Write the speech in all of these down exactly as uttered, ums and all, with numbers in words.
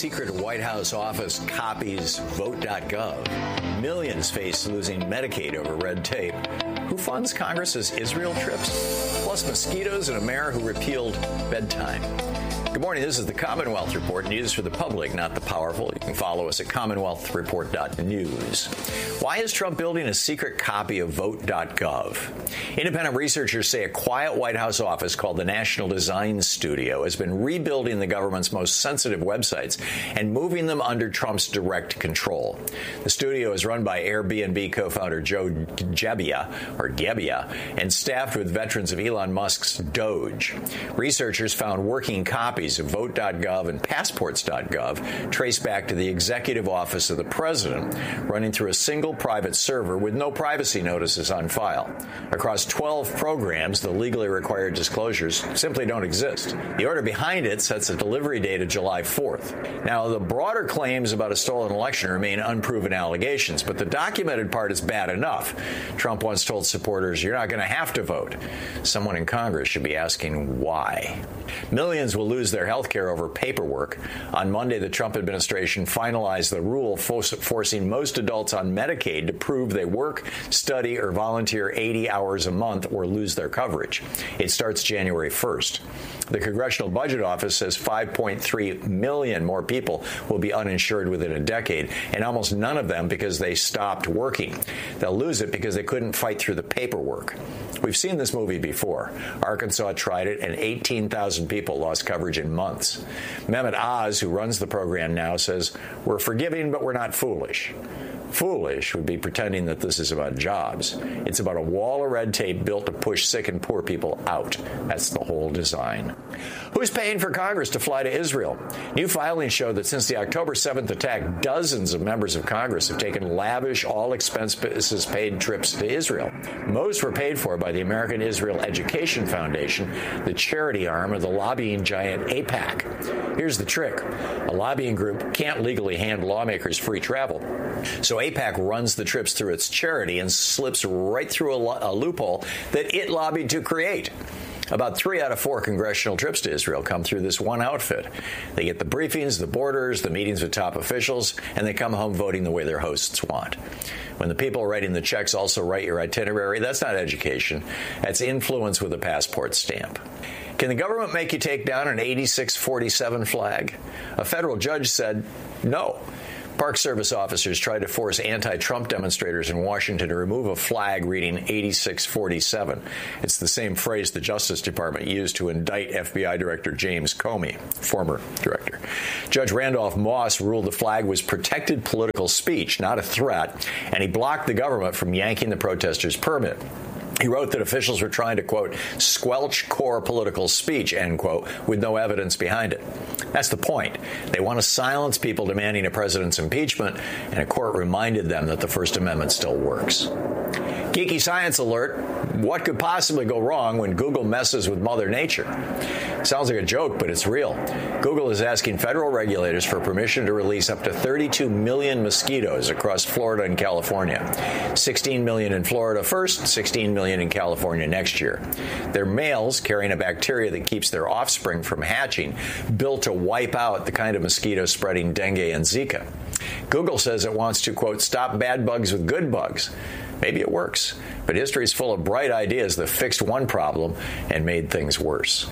secret White House office copies vote dot gov. Millions face losing Medicaid over red tape. Who funds Congress's Israel trips? Plus mosquitoes and a mayor who repealed bedtime. Good morning. This is the Commonwealth Report, news for the public, not the powerful. You can follow us at commonwealth report dot news. Why is Trump building a secret copy of vote dot gov? Independent researchers say a quiet White House office called the National Design Studio has been rebuilding the government's most sensitive websites and moving them under Trump's direct control. The studio is run by Airbnb co-founder Joe Gebbia, or Gebbia, and staffed with veterans of Elon Musk's Doge. Researchers found working copies of vote dot gov and passports dot gov trace back to the executive office of the president, running through a single private server with no privacy notices on file. Across twelve programs, the legally required disclosures simply don't exist. The order behind it sets a delivery date of July fourth. Now, the broader claims about a stolen election remain unproven allegations, but the documented part is bad enough. Trump once told supporters, "You're not going to have to vote." Someone in Congress should be asking why. Millions will lose their health care over paperwork. On Monday, the Trump administration finalized the rule forcing most adults on Medicaid to prove they work, study, or volunteer eighty hours a month or lose their coverage. It starts January first. The Congressional Budget Office says five point three million more people will be uninsured within a decade, and almost none of them because they stopped working. They'll lose it because they couldn't fight through the paperwork. We've seen this movie before. Arkansas tried it, and eighteen thousand people lost coverage in months. Mehmet Oz, who runs the program now, says, "We're forgiving, but we're not foolish." Foolish would be pretending that this is about jobs. It's about a wall of red tape built to push sick and poor people out. That's the whole design. Who's paying for Congress to fly to Israel? New filings show that since the October seventh attack, dozens of members of Congress have taken lavish, all-expenses-paid trips to Israel. Most were paid for by the American Israel Education Foundation, the charity arm of the lobbying giant AIPAC. Here's the trick. A lobbying group can't legally hand lawmakers free travel. So AIPAC runs the trips through its charity and slips right through a, lo- a loophole that it lobbied to create. About three out of four congressional trips to Israel come through this one outfit. They get the briefings, the borders, the meetings with top officials, and they come home voting the way their hosts want. When the people writing the checks also write your itinerary, that's not education. That's influence with a passport stamp. Can the government make you take down an eighty-six forty-seven flag? A federal judge said no. Park Service officers tried to force anti-Trump demonstrators in Washington to remove a flag reading eighty-six forty-seven. It's the same phrase the Justice Department used to indict F B I Director James Comey, former director. Judge Randolph Moss ruled the flag was protected political speech, not a threat, and he blocked the government from yanking the protesters' permit. He wrote that officials were trying to, quote, squelch core political speech, end quote, with no evidence behind it. That's the point. They want to silence people demanding a president's impeachment, and a court reminded them that the First Amendment still works. Geeky science alert. What could possibly go wrong when Google messes with Mother Nature? Sounds like a joke, but it's real. Google is asking federal regulators for permission to release up to thirty-two million mosquitoes across Florida and California. sixteen million in Florida first, sixteen million in California next year. They're males carrying a bacteria that keeps their offspring from hatching, built to wipe out the kind of mosquitoes spreading dengue and Zika. Google says it wants to, quote, stop bad bugs with good bugs. Maybe it works, but history is full of bright ideas that fixed one problem and made things worse.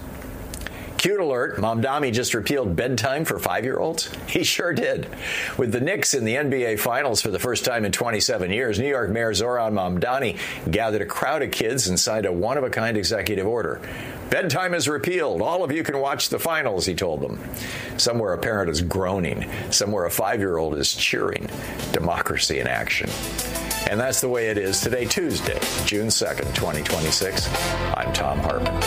Cute alert, Mamdani just repealed bedtime for five-year-olds? He sure did. With the Knicks in the N B A Finals for the first time in twenty-seven years, New York Mayor Zohran Mamdani gathered a crowd of kids and signed a one-of-a-kind executive order. Bedtime is repealed. All of you can watch the finals, he told them. Somewhere a parent is groaning. Somewhere a five-year-old is cheering. Democracy in action. And that's the way it is today, Tuesday, June second, twenty twenty-six. I'm Thom Hartmann.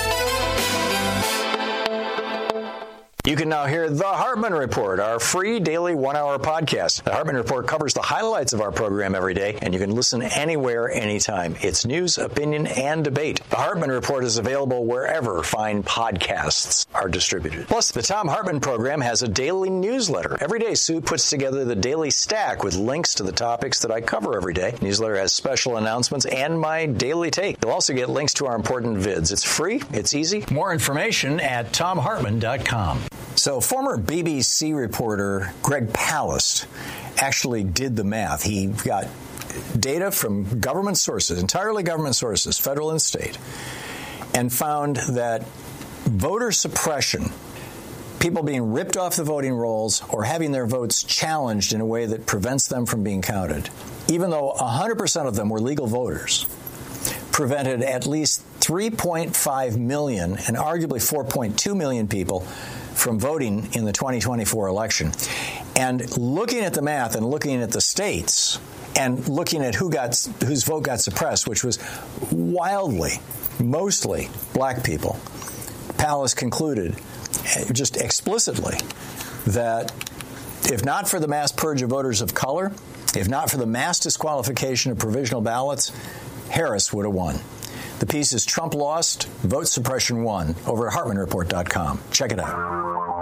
You can now hear The Hartmann Report, our free daily one-hour podcast. The Hartmann Report covers the highlights of our program every day, and you can listen anywhere, anytime. It's news, opinion, and debate. The Hartmann Report is available wherever fine podcasts are distributed. Plus, the Thom Hartmann program has a daily newsletter. Every day, Sue puts together the daily stack with links to the topics that I cover every day. The newsletter has special announcements and my daily take. You'll also get links to our important vids. It's free. It's easy. More information at thom hartmann dot com. So former B B C reporter Greg Palast actually did the math. He got data from government sources, entirely government sources, federal and state, and found that voter suppression, people being ripped off the voting rolls or having their votes challenged in a way that prevents them from being counted, even though one hundred percent of them were legal voters, prevented at least three point five million and arguably four point two million people from voting in the twenty twenty-four election. And looking at the math and looking at the states and looking at who got whose vote got suppressed, which was wildly, mostly black people, Palast concluded just explicitly that if not for the mass purge of voters of color, if not for the mass disqualification of provisional ballots, Harris would have won. The piece is Trump Lost, Vote Suppression Won, over at Hartmann Report dot com. Check it out.